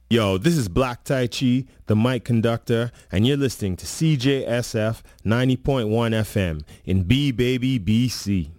Yo, this is Black Tai Chi, the mic conductor, and you're listening to CJSF 90.1 FM in B Baby BC.